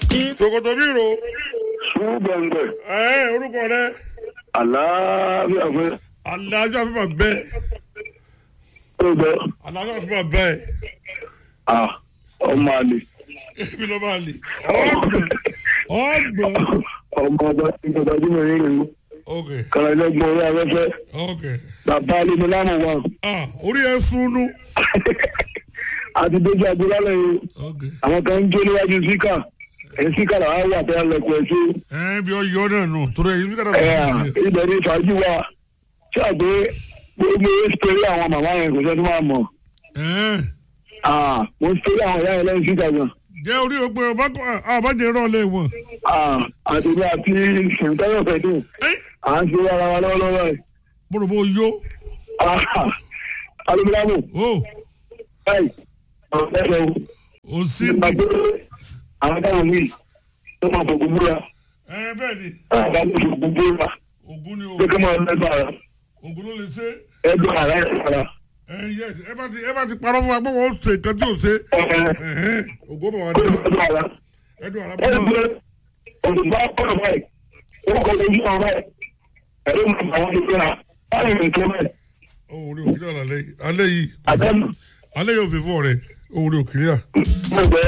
Sokoto Biro. Ṣùgbọ́ngbẹ̀. Orúkọ rẹ. Àlàáfíà fẹ́. Alájọ́ fún bàbá ẹ̀. Ọgbẹ́. Alájọ́ fún bàbá ẹ̀. Ọmọ àlè. Èmi ló máa lè. Ọgbọ̀n. Ọmọ ọba tí mo gbajúmọ̀ yín rèé. Ok. Kàràjọ́gbọ̀n orí afẹ́fẹ́. Ok. Bàbá Alẹ́mi lámù wa. Orí ẹ̀ súnú. Àti Dèjì Agbélálẹ̀ yìí. Ok. Àwọn kan ń jó níwájú síkà. Ẹ̀yìn síkà làwọn wà tẹ́lẹ̀ lẹ́kọ̀ọ́ ẹ̀ sí. Bí ọ yọ náà nù. Torí ẹ̀yin nígbà náà. Ibẹ̀ ni fàájì wa. Ṣé àgbé gbogbo ìsítorí àwọn màmá yẹn kò sẹ́ni máa mọ̀. Mo ń sórí àwọn ìyá yẹn lẹ́yìn síkà gan. Jẹ́ orí òpin àbájẹ́ rán lé wọn. Àtẹ̀lé àti Sèǹtẹ́rọ̀ Fẹ̀dùn. À ń ṣe ara wa lọ́wọ́lọ́wọ́ ẹ̀. Mo rò bó yó. Alùpùpù. Báyìí, ọ̀rọ̀ ẹ̀fẹ̀ o. O sí Nípa mi. pé àwọn táwọn míì tó máa fògùn búra. Bẹ́ẹ̀ ni. Àwọn táwọn míì fògùn búra. Ògún ni o. Pé kí wọ́n lẹ́gbàá ara. Ògún ló lè ṣe. Ẹgbẹ́ ara ẹ̀ ara. Yes, ẹ bá ti parọ́ fún wa pé wọ́n ṣe nǹkan tí ò ṣe. Ògún bọ̀ wá dá. Ẹgbẹ́ ara. Ẹdùn àrà bọ́ náà. Ẹgbẹ́ òdùnbá kọ̀ọ̀ báyìí. Ó kọ̀ lójú ọ̀rọ̀ báyìí. Ẹ̀rọ máa bá wọn lójú ọ̀rọ̀. Báyìí nìkan báyìí. Òun ni òkìrí alẹ́ yìí. Àdánù. Alẹ́ yóò fi fún ọ̀rẹ́. Òun ni òkìrí à. Mo gbẹ